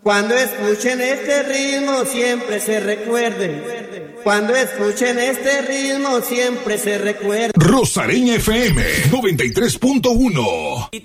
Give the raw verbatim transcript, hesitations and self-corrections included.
Cuando escuchen este ritmo siempre se recuerden. Cuando escuchen este ritmo siempre se recuerden. Rosareña F M noventa y tres punto uno.